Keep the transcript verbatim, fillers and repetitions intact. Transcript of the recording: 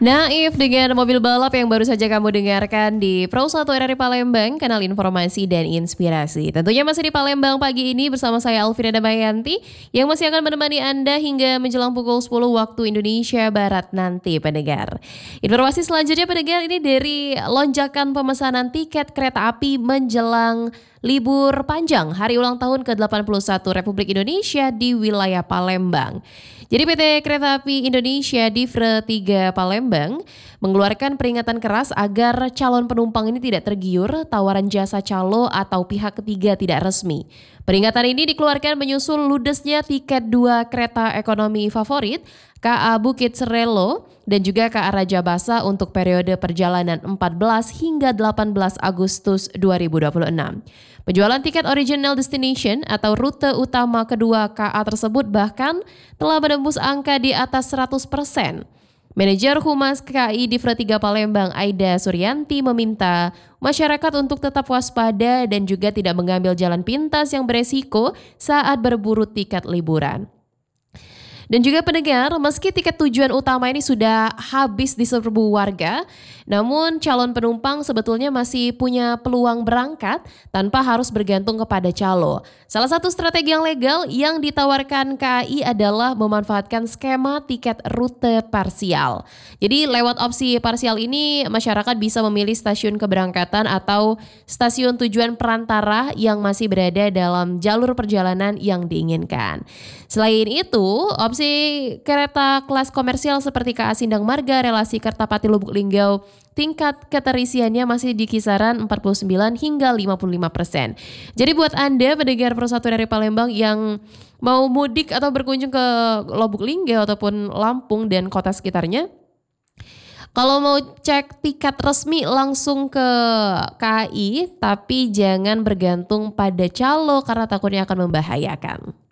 Naif dengan mobil balap yang baru saja kamu dengarkan di Pro satu R R I Palembang, kanal informasi dan inspirasi. Tentunya masih di Palembang pagi ini bersama saya Alvira Damayanti yang masih akan menemani Anda hingga menjelang pukul sepuluh waktu Indonesia Barat nanti pendengar. Informasi selanjutnya pendengar ini dari lonjakan pemesanan tiket kereta api menjelang libur panjang hari ulang tahun ke delapan puluh satu Republik Indonesia di wilayah Palembang. Jadi P T Kereta Api Indonesia Divre tiga Palembang mengeluarkan peringatan keras agar calon penumpang ini tidak tergiur tawaran jasa calo atau pihak ketiga tidak resmi. Peringatan ini dikeluarkan menyusul ludesnya tiket dua kereta ekonomi favorit K A Bukit Serelo dan juga K A Raja Basa untuk periode perjalanan empat belas hingga delapan belas Agustus dua ribu dua puluh enam. Penjualan tiket original destination atau rute utama kedua K A tersebut bahkan telah menembus angka di atas seratus persen. Manajer Humas K A I Divre tiga Palembang Aida Suryanti meminta masyarakat untuk tetap waspada dan juga tidak mengambil jalan pintas yang beresiko saat berburu tiket liburan. Dan juga pendengar, meski tiket tujuan utama ini sudah habis diserbu warga, namun calon penumpang sebetulnya masih punya peluang berangkat tanpa harus bergantung kepada calo. Salah satu strategi yang legal yang ditawarkan K A I adalah memanfaatkan skema tiket rute parsial. Jadi lewat opsi parsial ini masyarakat bisa memilih stasiun keberangkatan atau stasiun tujuan perantara yang masih berada dalam jalur perjalanan yang diinginkan. Selain itu, opsi kereta kelas komersial seperti K A Sindang Marga, relasi Kertapati Lubuk Linggau, tingkat keterisiannya masih di kisaran empat puluh sembilan hingga lima puluh lima persen. Jadi buat Anda pendengar Pro satu dari Palembang yang mau mudik atau berkunjung ke Lubuk Linggau ataupun Lampung dan kota sekitarnya, kalau mau cek tiket resmi langsung ke K A I, tapi jangan bergantung pada calo karena takutnya akan membahayakan.